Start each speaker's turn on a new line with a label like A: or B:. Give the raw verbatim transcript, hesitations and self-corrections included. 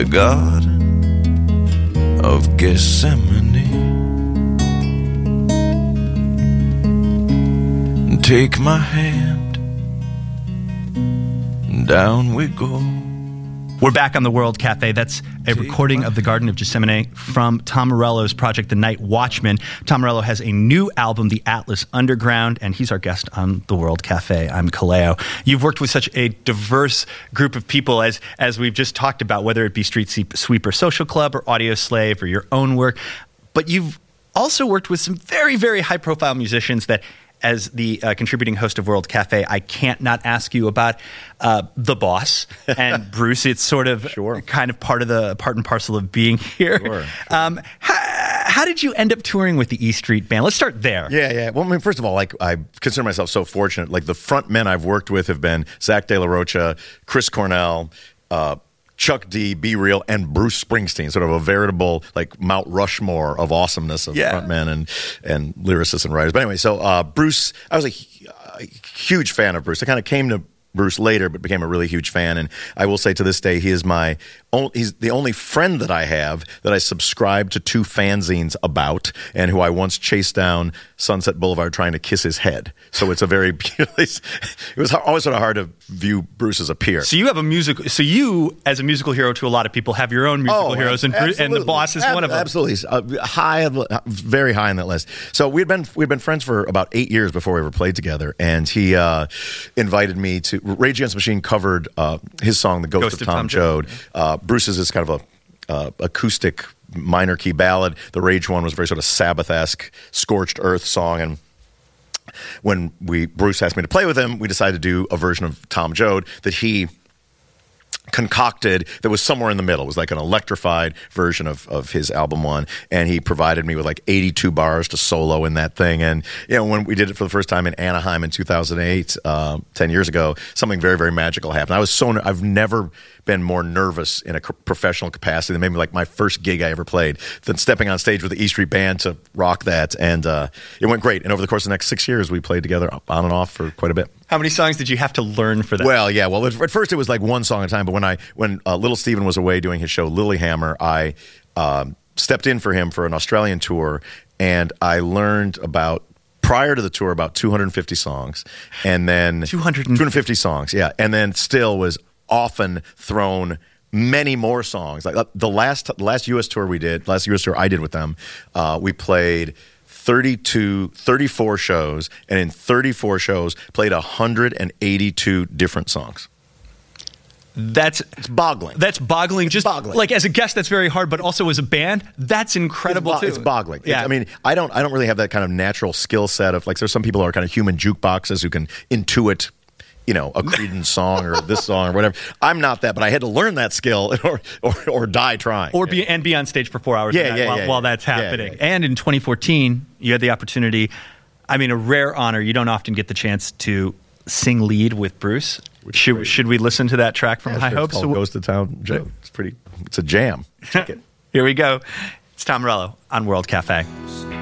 A: Garden of Gethsemane. Take my hand, and down we go.
B: We're back on the World Cafe. That's a recording of the Garden of Gethsemane from Tom Morello's project, The Night Watchman. Tom Morello has a new album, The Atlas Underground, and he's our guest on the World Cafe. I'm Kaleo. You've worked with such a diverse group of people, as as we've just talked about, whether it be Street Sweeper Social Club or Audio Slave or your own work. But you've also worked with some very, very high-profile musicians that, as the uh, contributing host of World Cafe, I can't not ask you about uh, the boss and Bruce. It's sort of
C: sure.
B: kind of part of the part and parcel of being here.
C: Sure, sure.
B: Um, how, how did you end up touring with the E Street Band? Let's start there.
C: Yeah, yeah. Well, I mean, first of all, like I consider myself so fortunate. Like the front men I've worked with have been Zach De La Rocha, Chris Cornell, uh, Chuck D, Be Real, and Bruce Springsteen, sort of a veritable like Mount Rushmore of awesomeness of
B: yeah.
C: frontmen and and lyricists and writers. But anyway, so uh, Bruce, I was a, a huge fan of Bruce. I kind of came to Bruce later, but became a really huge fan. And I will say to this day, he is my only, he's the only friend that I have that I subscribe to two fanzines about, and who I once chased down Sunset Boulevard trying to kiss his head. So it's a very, it was always sort of hard to view Bruce as a peer.
B: So you have a music, so you, as a musical hero to a lot of people, have your own musical
C: oh,
B: heroes, and, Bruce, and the boss is
C: Ab-
B: one of them.
C: Absolutely, uh, high, very high on that list. So we'd been we'd been friends for about eight years before we ever played together, and he uh, invited me to. Rage Against the Machine covered uh, his song "The Ghost,
B: Ghost
C: of,
B: of
C: Tom,
B: Tom
C: Joad."
B: Joad.
C: Uh, Bruce's is kind of a uh, acoustic minor key ballad. The Rage one was a very sort of Sabbath-esque, scorched earth song, and when we Bruce asked me to play with him, we decided to do a version of Tom Joad that he concocted that was somewhere in the middle. It was like an electrified version of, of his album one, and he provided me with like eighty-two bars to solo in that thing. And you know, when we did it for the first time in Anaheim in two thousand eight, uh, ten years ago, something very, very magical happened. I was so I've never been more nervous in a professional capacity than maybe like my first gig I ever played, than stepping on stage with the E Street Band to rock that. And uh, it went great. And over the course of the next six years, we played together on and off for quite a bit.
B: How many songs did you have to learn for that?
C: Well, yeah. Well, at first it was like one song at a time. But when I when uh, Little Steven was away doing his show Lilyhammer, I um, stepped in for him for an Australian tour, and I learned about, prior to the tour, about two hundred fifty songs, and then
B: two hundred
C: fifty songs, yeah, and then still was often thrown many more songs. Like uh, the last the last U S tour we did, last U S tour I did with them, uh, we played thirty-two, thirty-four shows, and in thirty-four shows played one hundred eighty-two different songs.
B: That's
C: it's boggling.
B: That's boggling. Just
C: boggling.
B: Like as a guest, that's very hard, but also as a band, that's incredible
C: it's bo-
B: too.
C: It's boggling.
B: Yeah.
C: It's, I mean, I don't, I don't really have that kind of natural skill set of like. There's some people who are kind of human jukeboxes who can intuit, you know, a Creedence song or this song or whatever. I'm not that, but I had to learn that skill or or, or die trying.
B: Or be and be on stage for four hours
C: Yeah,
B: that,
C: yeah,
B: while,
C: yeah,
B: while
C: yeah.
B: that's happening.
C: Yeah, yeah, yeah.
B: And in twenty fourteen, you had the opportunity. I mean, a rare honor. You don't often get the chance to sing lead with Bruce. Should should we listen to that track from
C: Yeah,
B: High
C: sure.
B: Hopes?
C: It's called Goes to Town Joe. It's pretty. It's a jam. Check it.
B: Here we go. It's Tom Morello on World Cafe.